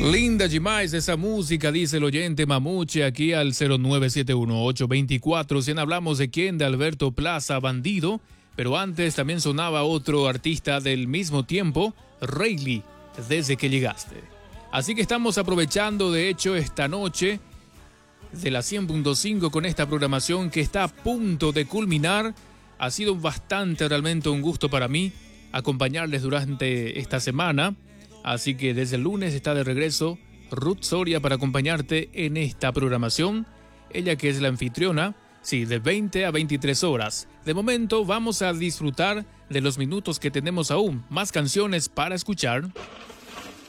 Linda demais esa música, dice el oyente Mamuche aquí al 0971-824. Hablamos de quién, de Alberto Plaza, Bandido, pero antes también sonaba otro artista del mismo tiempo, Rayleigh, Desde que llegaste. Así que estamos aprovechando, de hecho, esta noche de la 100.5 con esta programación que está a punto de culminar. Ha sido realmente un gusto para mí acompañarles durante esta semana. Así que desde el lunes está de regreso Ruth Soria para acompañarte en esta programación. Ella que es la anfitriona, sí, de 20 a 23 horas. De momento vamos a disfrutar de los minutos que tenemos aún. Más canciones para escuchar.